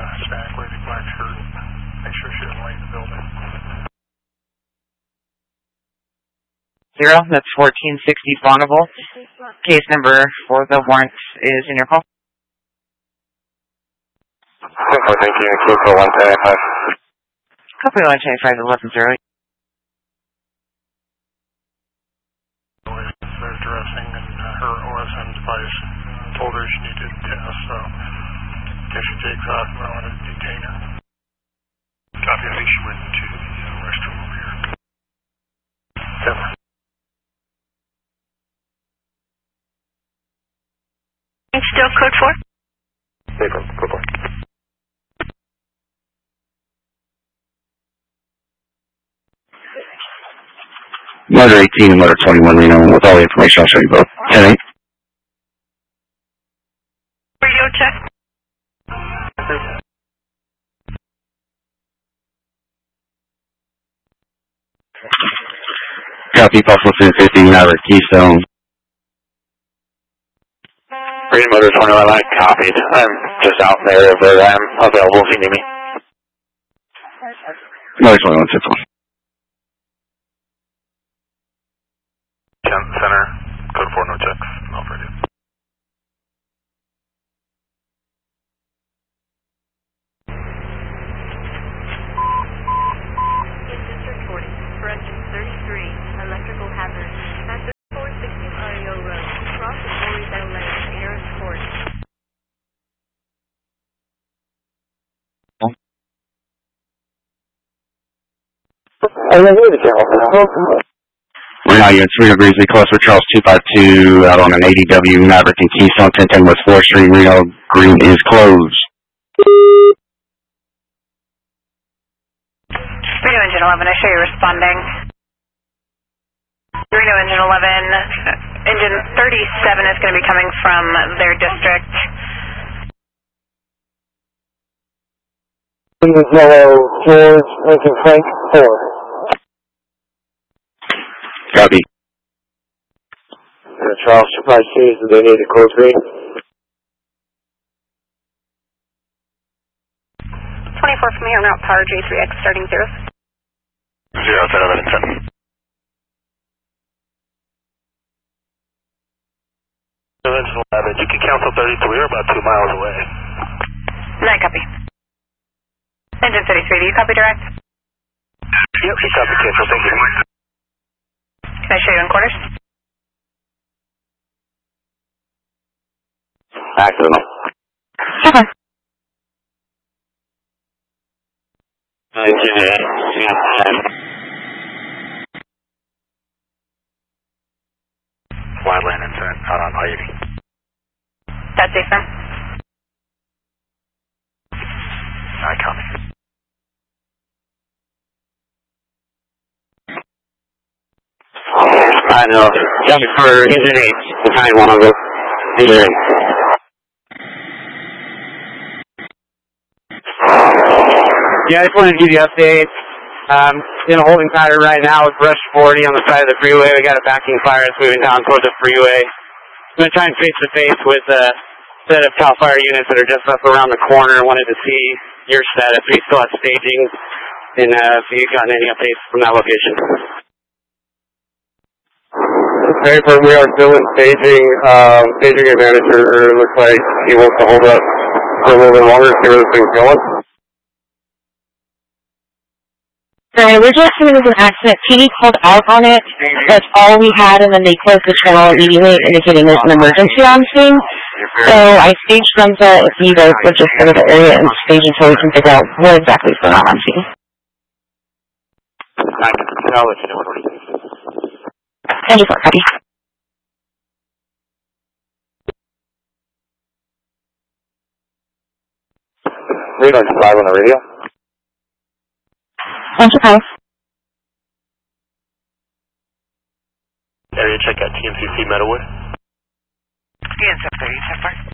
Hispanic lady, black shirt. Make sure she doesn't leave the building. 0, that's 1460 Bonneville. Case number for the warrant is in your call. Thank you. Case for 175. Copy 125 11-0. They're dressing, and her OSM device told her she needed a test, so if she takes off, I want to detain her. Copy, I think she went to the restroom over here. 7. Still code 4? April, code 4. Motor 18 and motor 21 Reno, with all the information I'll show you both. 10-8. Radio check. Copy, Buffalo 250, Maverick Keystone. Green motor 21 line, copied. I'm just out there, but I'm available if you need me. Motor 21, 6-1. Center, code 4, no checks, off radio. District 40, for engine 33, electrical hazard, at 416 REO Road, cross the Boryville Lane, Aaron's Court. We're now units 3 degrees close with Charles 252 out on an ADW Maverick and Keystone 1010 West 4th Street. Reno green is closed. Reno engine 11, I show you responding. Reno engine 11, engine 37 is going to be coming from their district. Yellow, George, Lincoln Frank, 4. Copy. Charles Surprise Seas, do they need a code 3? 24 from here, en route power J3X starting 0. 0, 10, 11, 10. Engine 11, you can cancel 33, we're about 2 miles away. 9 copy. Engine 33, do you copy direct? Yep, you copy, cancel, thank you. Can I show you in quarters? Accidental. Okay. Flatland incident out on I-80. That's safe, sir. I copy. I know. Just for engine 8, behind one of them. Engine 8. Yeah, I just wanted to give you an update. In a holding pattern right now with Rush 40 on the side of the freeway. We got a backing fire that's moving down toward the freeway. I'm going to try and face to face with a set of CAL FIRE units that are just up around the corner. I wanted to see your status. Are you still at staging? And if you've gotten any updates from that location. Paper, we are still in staging. Staging manager looks like he wants to hold up for a little bit longer to see where this thing's going. Sorry, we're just assuming it was an accident. PD called out on it. That's all we had, and then they closed the channel immediately, indicating there's an emergency on scene. So I staged Runza if you guys would just go to the area and stage until we can figure out what exactly is going on scene. I'll let you know what we're doing. Thank you for copy. Reno 5 on the radio. Enterprise. Area check at TMCC Meadowood. DN 730, so far.